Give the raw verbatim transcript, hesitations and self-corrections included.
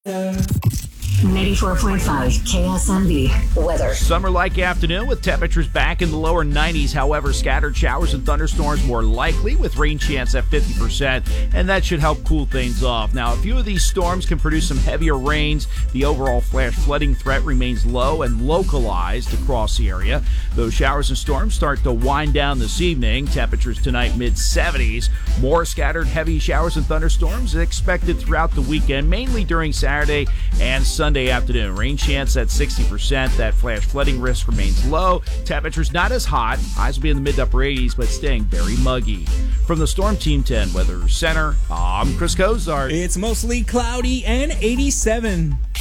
ninety-four point five K S M B weather. Summer-like afternoon with temperatures back in the lower nineties. However, scattered showers and thunderstorms more likely with rain chance at fifty percent, and that should help cool things off. Now, a few of these storms can produce some heavier rains. The overall flash flooding threat remains low and localized across the area. Those showers and storms start to wind down this evening. Temperatures tonight mid seventies. More scattered heavy showers and thunderstorms expected throughout the weekend, mainly during Saturday and Sunday afternoon. Rain chance at sixty percent. That flash flooding risk remains low. Temperatures not as hot. Highs will be in the mid to upper eighties, but staying very muggy. From the Storm Team ten Weather Center, I'm Chris Cozart. It's mostly cloudy and eighty-seven.